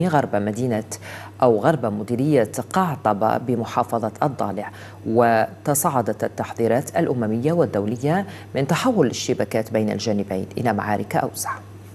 غرب مدينة أو غرب مديرية قعطبة بمحافظة الضالع. وتصاعدت التحذيرات الأممية والدولية من تحول الاشتباكات بين الجانبين إلى معارك أوسع.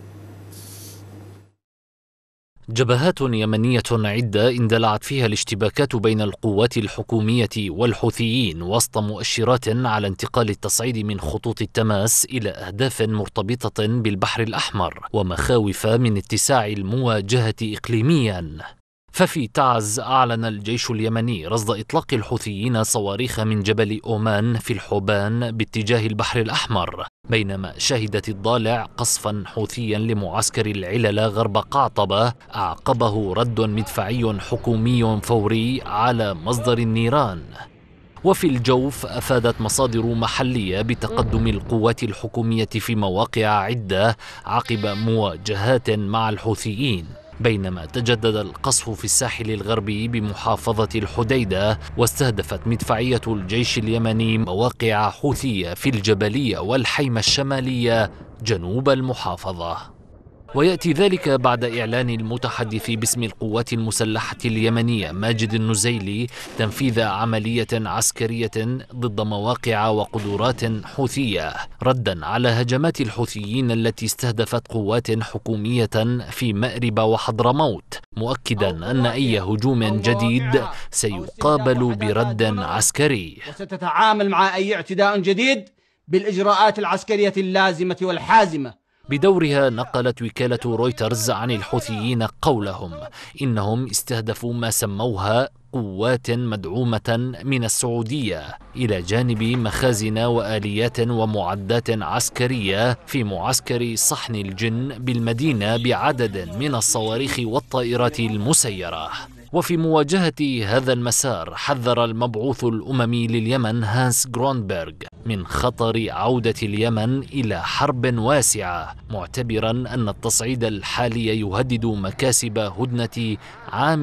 جبهات يمنية عدة اندلعت فيها الاشتباكات بين القوات الحكومية والحوثيين وسط مؤشرات على انتقال التصعيد من خطوط التماس إلى أهداف مرتبطة بالبحر الأحمر ومخاوف من اتساع المواجهة إقليميا. ففي تعز أعلن الجيش اليمني رصد إطلاق الحوثيين صواريخ من جبل أومان في الحوبان باتجاه البحر الأحمر، بينما شهدت الضالع قصفا حوثيا لمعسكر العلل غرب قعطبة أعقبه رد مدفعي حكومي فوري على مصدر النيران. وفي الجوف أفادت مصادر محلية بتقدم القوات الحكومية في مواقع عدة عقب مواجهات مع الحوثيين، بينما تجدد القصف في الساحل الغربي بمحافظة الحديدة، واستهدفت مدفعية الجيش اليمني مواقع حوثية في الجبلية والحيمة الشمالية جنوب المحافظة. ويأتي ذلك بعد إعلان المتحدث باسم القوات المسلحة اليمنية ماجد النزيلي تنفيذ عملية عسكرية ضد مواقع وقدرات حوثية ردا على هجمات الحوثيين التي استهدفت قوات حكومية في مأرب وحضرموت، مؤكدا أن أي هجوم جديد سيقابل برد عسكري. وستتعامل مع أي اعتداء جديد بالإجراءات العسكرية اللازمة والحازمة. بدورها نقلت وكالة رويترز عن الحوثيين قولهم إنهم استهدفوا ما سموها قوات مدعومة من السعودية إلى جانب مخازن وآليات ومعدات عسكرية في معسكر صحن الجن بالمدينة بعدد من الصواريخ والطائرات المسيرة. وفي مواجهة هذا المسار حذر المبعوث الأممي لليمن هانس غرونبرغ من خطر عودة اليمن إلى حرب واسعة، معتبرا أن التصعيد الحالي يهدد مكاسب هدنة عام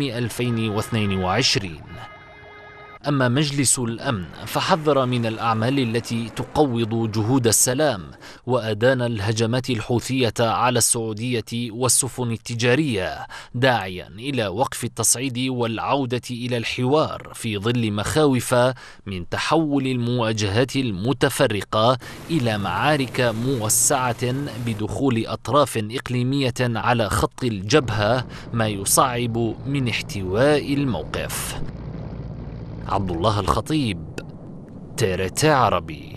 2022. أما مجلس الأمن فحذر من الأعمال التي تقوض جهود السلام، وأدان الهجمات الحوثية على السعودية والسفن التجارية، داعيا إلى وقف التصعيد والعودة إلى الحوار في ظل مخاوف من تحول المواجهات المتفرقة إلى معارك موسعة بدخول أطراف إقليمية على خط الجبهة، ما يصعب من احتواء الموقف. عبد الله الخطيب، TRT عربي.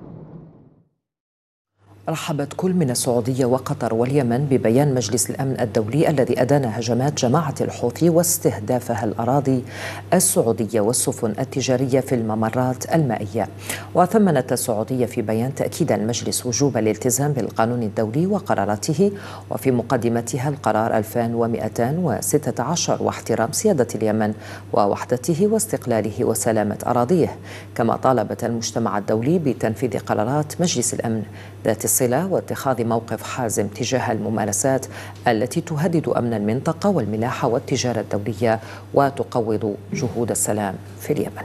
رحبت كل من السعودية وقطر واليمن ببيان مجلس الأمن الدولي الذي أدان هجمات جماعة الحوثي واستهدافها الأراضي السعودية والسفن التجارية في الممرات المائية. وثمنت السعودية في بيان تأكيد المجلس وجوب الالتزام بالقانون الدولي وقراراته، وفي مقدمتها القرار 2216 واحترام سيادة اليمن ووحدته واستقلاله وسلامة أراضيه. كما طالبت المجتمع الدولي بتنفيذ قرارات مجلس الأمن ذات الصلة واتخاذ موقف حازم تجاه الممارسات التي تهدد أمن المنطقة والملاحة والتجارة الدولية وتقوض جهود السلام في اليمن.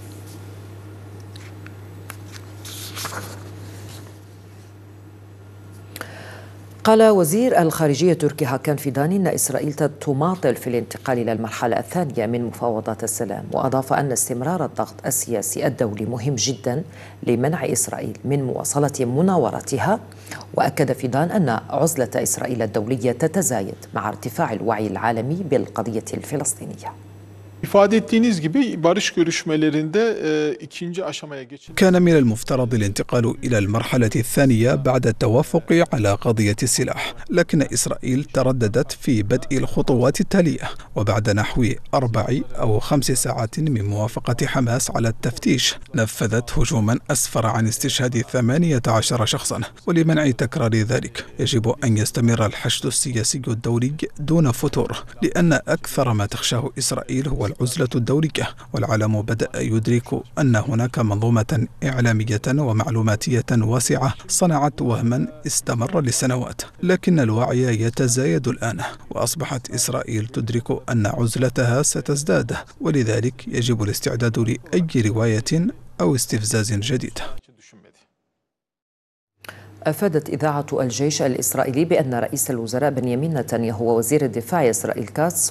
قال وزير الخارجية التركي هاكان فيدان إن إسرائيل تماطل في الانتقال إلى المرحلة الثانية من مفاوضات السلام، وأضاف أن استمرار الضغط السياسي الدولي مهم جدا لمنع إسرائيل من مواصلة مناورتها. وأكد فيدان أن عزلة إسرائيل الدولية تتزايد مع ارتفاع الوعي العالمي بالقضية الفلسطينية. İfade ettiğiniz gibi barış görüşmelerinde ikinci aşamaya geçildi. كان من المفترض الانتقال إلى المرحلة الثانية بعد التوافق على قضية السلاح، لكن إسرائيل ترددت في بدء الخطوات التالية. وبعد نحو 4 أو 5 ساعات من موافقة حماس على التفتيش، نفذت هجوما أسفر عن استشهاد 18 شخصا. ولمنع تكرار ذلك يجب أن يستمر الحشد السياسي الدولي دون فتور، لأن أكثر ما تخشاه إسرائيل هو العزلة الدولية. والعالم بدأ يدرك أن هناك منظومة إعلامية ومعلوماتية واسعة صنعت وهما استمر لسنوات، لكن الوعي يتزايد الآن، وأصبحت إسرائيل تدرك أن عزلتها ستزداد، ولذلك يجب الاستعداد لأي رواية أو استفزاز جديد. أفادت إذاعة الجيش الإسرائيلي بأن رئيس الوزراء بنيامين نتنياهو ووزير الدفاع إسرائيل كاتس